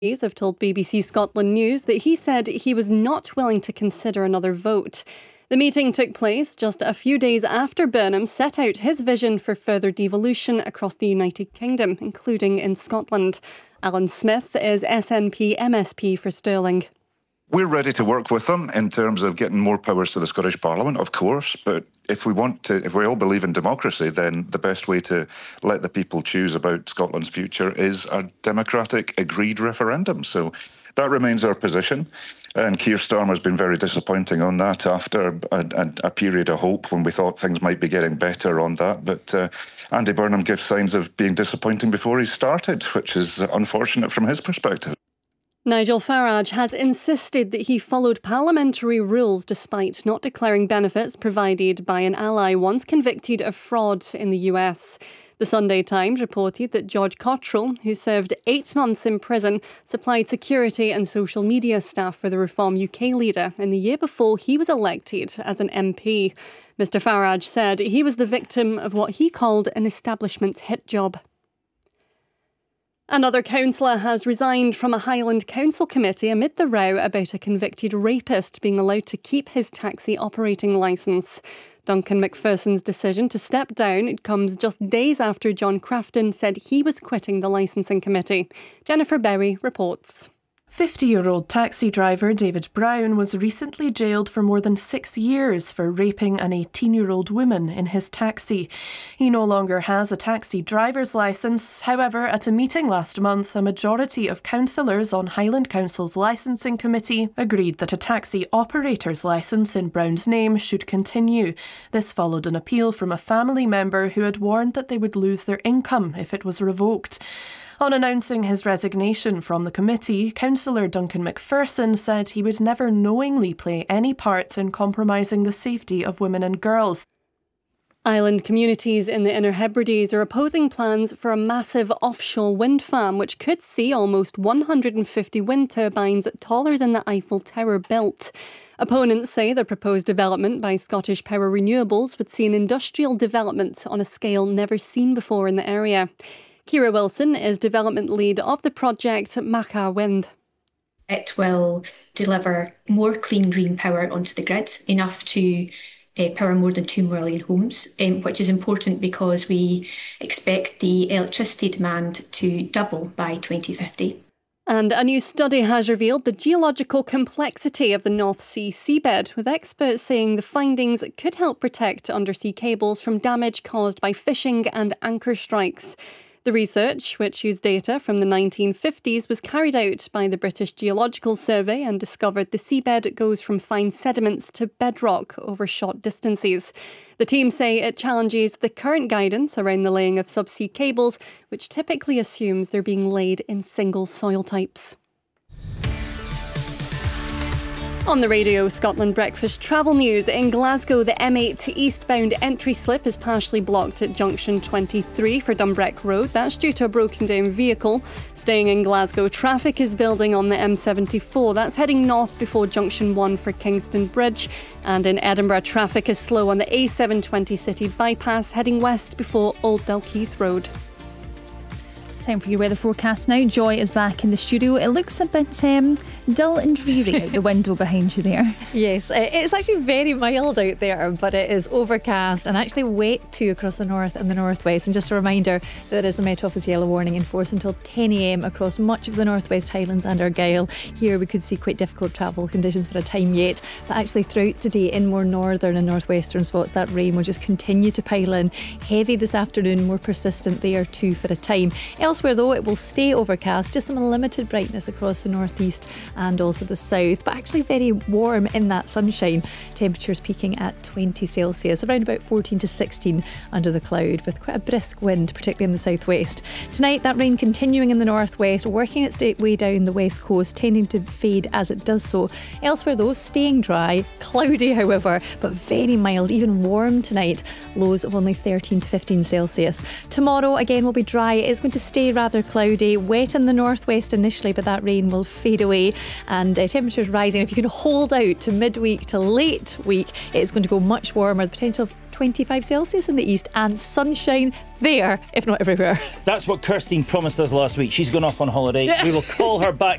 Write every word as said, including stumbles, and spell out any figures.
have told B B C Scotland News that he said he was not willing to consider another vote. The meeting took place just a few days after Burnham set out his vision for further devolution across the United Kingdom, including in Scotland. Alan Smith is S N P M S P for Stirling. We're ready to work with them in terms of getting more powers to the Scottish Parliament, of course, but if we want to, if we all believe in democracy, then the best way to let the people choose about Scotland's future is a democratic agreed referendum. So that remains our position. And Keir Starmer's been very disappointing on that after a, a, a period of hope when we thought things might be getting better on that. But uh, Andy Burnham gives signs of being disappointing before he started, which is unfortunate from his perspective. Nigel Farage has insisted that he followed parliamentary rules despite not declaring benefits provided by an ally once convicted of fraud in the U S. The Sunday Times reported that George Cottrell, who served eight months in prison, supplied security and social media staff for the Reform U K leader in the year before he was elected as an M P. Mister Farage said he was the victim of what he called an establishment hit job. Another councillor has resigned from a Highland Council committee amid the row about a convicted rapist being allowed to keep his taxi operating licence. Duncan McPherson's decision to step down comes just days after John Crafton said he was quitting the licensing committee. Jennifer Bowie reports. fifty-year-old taxi driver David Brown was recently jailed for more than six years for raping an eighteen-year-old woman in his taxi. He no longer has a taxi driver's licence. However, at a meeting last month, a majority of councillors on Highland Council's licensing committee agreed that a taxi operator's licence in Brown's name should continue. This followed an appeal from a family member who had warned that they would lose their income if it was revoked. On announcing his resignation from the committee, Councillor Duncan McPherson said he would never knowingly play any part in compromising the safety of women and girls. Island communities in the Inner Hebrides are opposing plans for a massive offshore wind farm which could see almost one hundred fifty wind turbines taller than the Eiffel Tower built. Opponents say the proposed development by Scottish Power Renewables would see an industrial development on a scale never seen before in the area. Kira Wilson is development lead of the project Macha Wind. It will deliver more clean green power onto the grid, enough to uh, power more than two million homes, um, which is important because we expect the electricity demand to double by twenty fifty. And a new study has revealed the geological complexity of the North Sea seabed, with experts saying the findings could help protect undersea cables from damage caused by fishing and anchor strikes. The research, which used data from the nineteen fifties, was carried out by the British Geological Survey and discovered the seabed goes from fine sediments to bedrock over short distances. The team say it challenges the current guidance around the laying of subsea cables, which typically assumes they're being laid in single soil types. On the Radio Scotland Breakfast travel news, in Glasgow, the M eight eastbound entry slip is partially blocked at junction twenty-three for Dumbreck Road. That's due to a broken down vehicle. Staying in Glasgow, traffic is building on the M seventy-four. That's heading north before junction one for Kingston Bridge. And in Edinburgh, traffic is slow on the A seven twenty city bypass, heading west before Old Dalkeith Road. Time for your weather forecast now. Joy is back in the studio. It looks a bit um, dull and dreary out the window behind you there. Yes, it's actually very mild out there, but it is overcast and actually wet too across the north and the northwest. And just a reminder that there is a Met Office yellow warning in force until ten a m across much of the Northwest Highlands and Argyll. Here we could see quite difficult travel conditions for a time yet, but actually throughout today in more northern and northwestern spots that rain will just continue to pile in. Heavy this afternoon, more persistent there too for a time. Elsewhere though, it will stay overcast, just some limited brightness across the northeast and also the south, but actually very warm in that sunshine. Temperatures peaking at twenty Celsius, around about fourteen to sixteen under the cloud, with quite a brisk wind, particularly in the southwest. Tonight, that rain continuing in the northwest, working its way down the west coast, tending to fade as it does so. Elsewhere though, staying dry, cloudy however, but very mild, even warm tonight. Lows of only thirteen to fifteen Celsius. Tomorrow again will be dry. It's going to stay rather cloudy, wet in the northwest initially, but that rain will fade away and uh, temperatures rising. If you can hold out to midweek to late week, it's going to go much warmer. The potential of twenty-five Celsius in the east and sunshine there, if not everywhere. That's what Kirstine promised us last week. She's gone off on holiday. Yeah. We will call her back